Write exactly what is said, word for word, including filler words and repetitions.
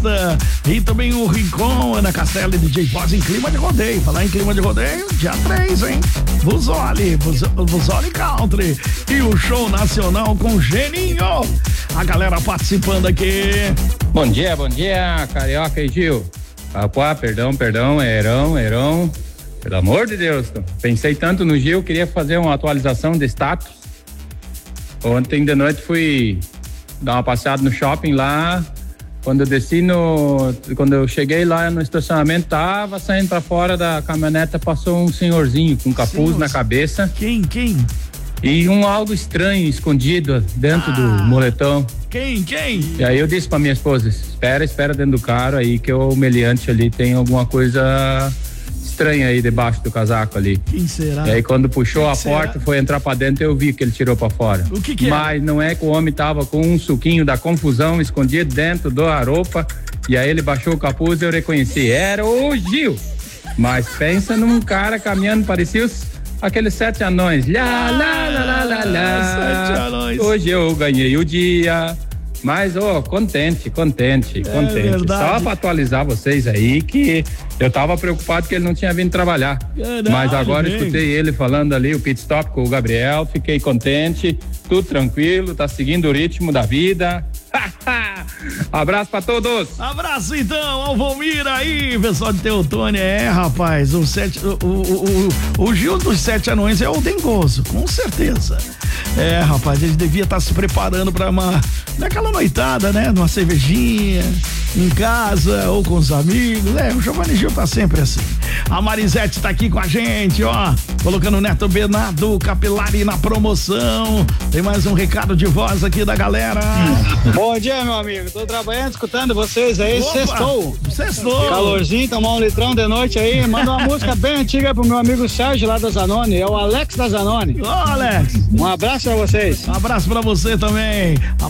E também o Rincon, Ana Castela e D J Boss em clima de rodeio. Falar em clima de rodeio, dia três, hein? Busoli, Busoli Country. E o show nacional com Geninho. A galera participando aqui. Bom dia, bom dia, Carioca e Gil. Papuá, perdão, perdão, Herão, Herão. Pelo amor de Deus, pensei tanto no Gil, queria fazer uma atualização de status. Ontem de noite fui dar uma passeada no shopping lá. Quando eu desci no... Quando eu cheguei lá no estacionamento, tava saindo pra fora da caminhonete, passou um senhorzinho com capuz Senhor. na cabeça. Quem, quem? E um algo estranho escondido dentro ah, do moletom. Quem, quem? E aí eu disse pra minha esposa, espera, espera dentro do carro aí que o meliante ali tem alguma coisa estranha aí debaixo do casaco ali. Quem será? E aí quando puxou Quem a será? porta, foi entrar pra dentro, eu vi que ele tirou pra fora. O que que é? Mas não é que o homem tava com um suquinho da confusão escondido dentro da roupa, e aí ele baixou o capuz e eu reconheci, era o Gil. Mas pensa num cara caminhando, parecia os aqueles sete anões. Lá, lá, lá, lá, lá, lá. Sete anões. Hoje eu ganhei o dia. Mas, ô, oh, contente, contente, é contente. Verdade. Só pra atualizar vocês aí que eu tava preocupado que ele não tinha vindo trabalhar. Verdade, mas agora bem. escutei ele falando ali, o pit stop com o Gabriel, fiquei contente, tudo tranquilo, tá seguindo o ritmo da vida. Abraço pra todos. Abraço então ao Valmir aí, pessoal de Teutônia. É, rapaz, o, sete, o, o, o, o Gil dos Sete Anões é o dengoso, com certeza. É, rapaz, ele devia estar tá se preparando pra uma, naquela noitada, né? Numa cervejinha, em casa ou com os amigos. É, o Giovanni Gil tá sempre assim. A Marisete tá aqui com a gente, ó, colocando o Neto Bernardo Capilari na promoção. Tem mais um recado de voz aqui da galera. Bom dia, meu amigo. Tô trabalhando, escutando vocês aí. Opa, sextou. Sextou. Calorzinho, tomar um litrão de noite aí. Manda uma música bem antiga pro meu amigo Sérgio lá da Zanoni. É o Alex da Zanoni. Ô, Alex. Um abraço pra vocês. Um abraço pra você também.